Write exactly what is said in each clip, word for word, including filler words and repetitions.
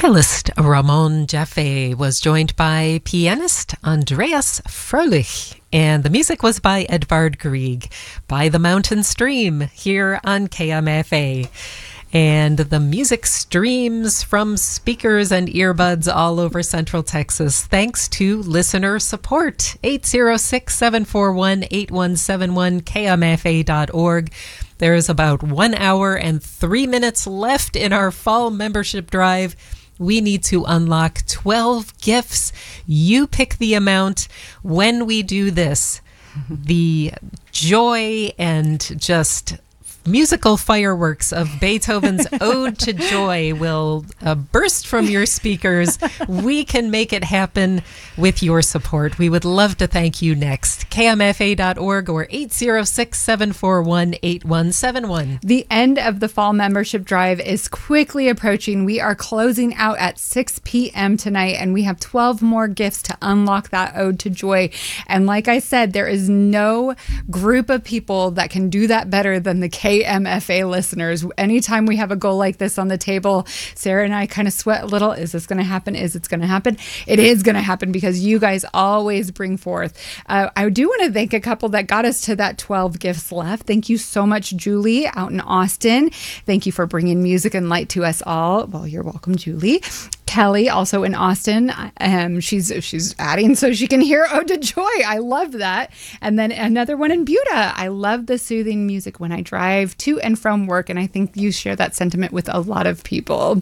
Cellist Ramon Jaffe was joined by pianist Andreas Fröhlich, and the music was by Edvard Grieg, By the Mountain Stream, here on K M F A. And the music streams from speakers and earbuds all over Central Texas thanks to listener support. eight zero six, seven four one, eight one seven one, K M F A dot org. There is about one hour and three minutes left in our fall membership drive. We need to unlock twelve gifts. You pick the amount. When we do this, the joy and just musical fireworks of Beethoven's Ode to Joy will uh, burst from your speakers. We can make it happen with your support. We would love to thank you next. K M F A dot org or eight zero six, seven four one, eight one seven one. The end of the fall membership drive is quickly approaching. We are closing out at six p.m. tonight, and we have twelve more gifts to unlock that Ode to Joy. And like I said, there is no group of people that can do that better than the K M F A listeners. Anytime we have a goal like this on the table, Sarah and I kind of sweat a little. Is this going to happen? Is it going to happen? It is going to happen because you guys always bring forth. Uh, I do want to thank a couple that got us to that twelve gifts left. Thank you so much, Julie, out in Austin. Thank you for bringing music and light to us all. Well, you're welcome, Julie. Kelly, also in Austin, um, she's she's adding so she can hear Ode to Joy. I love that. And then another one in Buda. I love the soothing music when I drive to and from work, and I think you share that sentiment with a lot of people.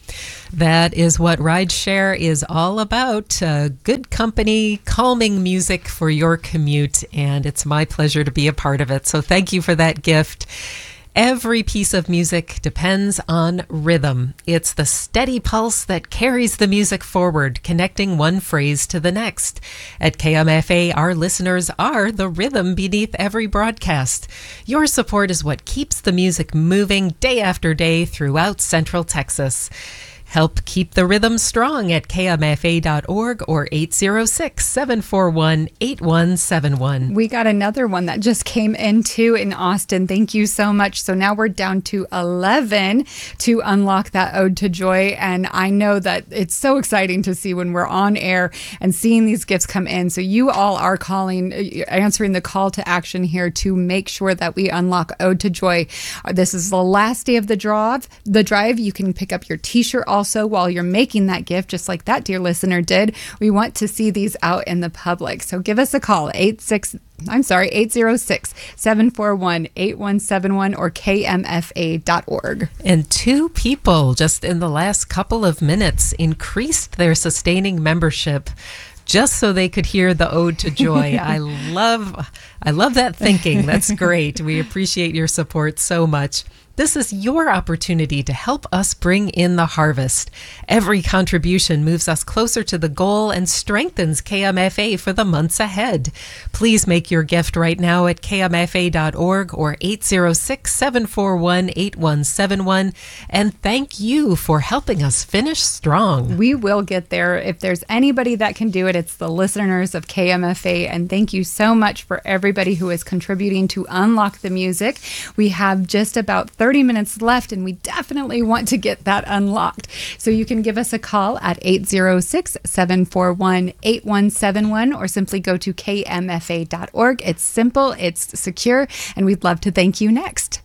That is what rideshare is all about. Uh, good company, calming music for your commute, and it's my pleasure to be a part of it. So thank you for that gift. Every piece of music depends on rhythm. It's the steady pulse that carries the music forward, connecting one phrase to the next. At K M F A, our listeners are the rhythm beneath every broadcast. Your support is what keeps the music moving day after day throughout Central Texas. Help keep the rhythm strong at K M F A dot org or eight zero six, seven four one, eight one seven one. We got another one that just came in too in Austin. Thank you so much. So now we're down to eleven to unlock that Ode to Joy. And I know that it's so exciting to see when we're on air and seeing these gifts come in. So you all are calling, answering the call to action here to make sure that we unlock Ode to Joy. This is the last day of the drive. The drive. You can pick up your t-shirt also while you're making that gift, just like that dear listener did. We want to see these out in the public. So give us a call, eight six I'm sorry, eight zero six, seven four one, eight one seven one or K M F A dot org. And two people just in the last couple of minutes increased their sustaining membership just so they could hear the Ode to Joy. I love I love that thinking. That's great. We appreciate your support so much. This is your opportunity to help us bring in the harvest. Every contribution moves us closer to the goal and strengthens K M F A for the months ahead. Please make your gift right now at K M F A dot org or eight zero six, seven four one, eight one seven one. And thank you for helping us finish strong. We will get there. If there's anybody that can do it, it's the listeners of K M F A. And thank you so much for everybody who is contributing to unlock the music. We have just about thirty minutes left, and we definitely want to get that unlocked. So you can give us a call at eight zero six, seven four one, eight one seven one or simply go to K M F A dot org. It's simple, it's secure, and we'd love to thank you next.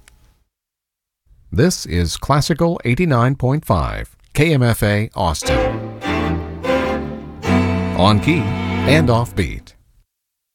This is Classical eighty-nine point five, K M F A Austin. On key and offbeat.